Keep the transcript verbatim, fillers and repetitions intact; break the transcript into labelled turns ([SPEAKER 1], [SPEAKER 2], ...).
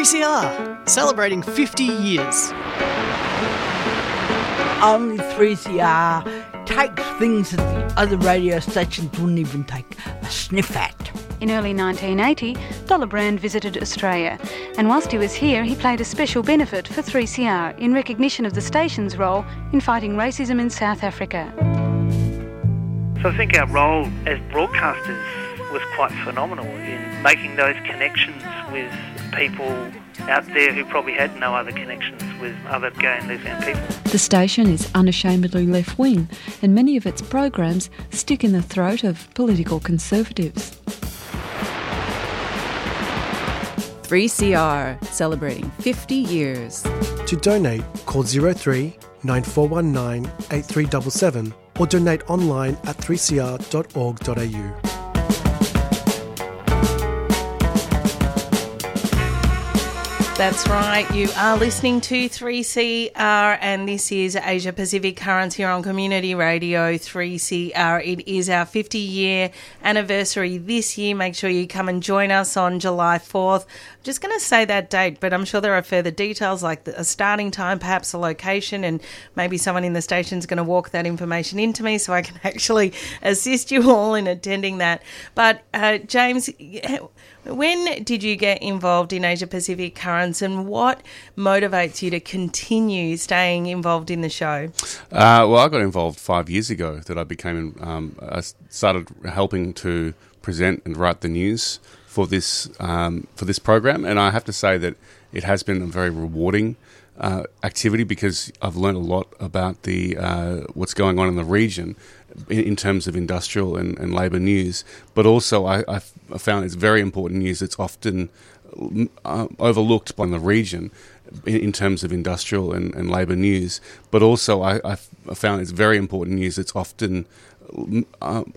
[SPEAKER 1] three C R, celebrating fifty years.
[SPEAKER 2] Only three C R takes things that the other radio stations wouldn't even take a sniff at.
[SPEAKER 3] In early nineteen eighty, Dollar Brand visited Australia, and whilst he was here, he played a special benefit for three C R in recognition of the station's role in fighting racism in South Africa.
[SPEAKER 4] So I think our role as broadcasters was quite phenomenal in making those connections with people out there who probably had no other connections with other gay and lesbian people.
[SPEAKER 5] The station is unashamedly left-wing, and many of its programs stick in the throat of political conservatives.
[SPEAKER 6] three C R, celebrating fifty years.
[SPEAKER 7] To donate, call zero three nine four one nine eight three seven seven or donate online at three c r dot org dot a u.
[SPEAKER 8] That's right, you are listening to three C R and this is Asia Pacific Currents here on Community Radio three C R. It is our fifty year anniversary this year. Make sure you come and join us on July fourth. I'm just going to say that date, but I'm sure there are further details like a starting time, perhaps a location, and maybe someone in the station is going to walk that information into me so I can actually assist you all in attending that. But uh, James, when did you get involved in Asia Pacific Currents and what motivates you to continue staying involved in the show?
[SPEAKER 9] Uh, well, I got involved five years ago that I became, um, I started helping to present and write the news for this um, for this program, and I have to say that it has been a very rewarding uh, activity because I've learned a lot about the uh, what's going on in the region in, in terms of industrial and, and labour news, but also I, I found it's very important news that's often uh, overlooked by the region in, in terms of industrial and, and labour news, but also I, I found it's very important news that's often Uh,